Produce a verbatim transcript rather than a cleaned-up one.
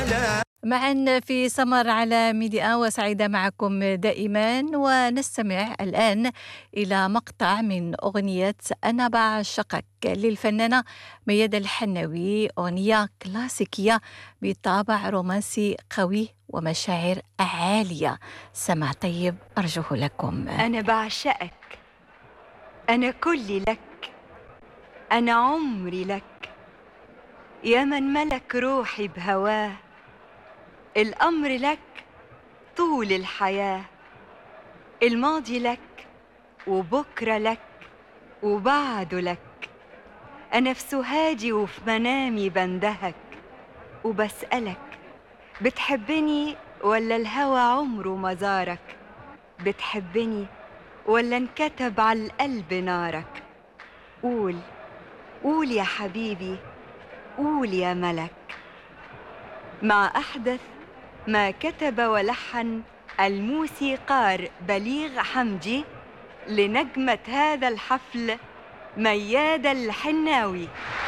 معا في سمر على ميديا، وسعيدة معكم دائما. ونستمع الآن إلى مقطع من أغنية أنا بعشقك للفنانة ميادة الحناوي، أغنية كلاسيكية بطابع رومانسي قوي ومشاعر عالية. سمع طيب أرجوه لكم. أنا بعشقك، أنا كلي لك، أنا عمري لك، يا من ملك روحي بهواه، الأمر لك طول الحياة، الماضي لك وبكرة لك وبعده لك. أنا في سهادي وفي منامي بندهك وبسألك، بتحبني ولا الهوى عمره ما زارك؟ بتحبني ولا انكتب على القلب نارك؟ قول قول يا حبيبي، قول يا ملك. مع أحدث ما كتب ولحن الموسيقار بليغ حمدي لنجمة هذا الحفل ميادة الحناوي.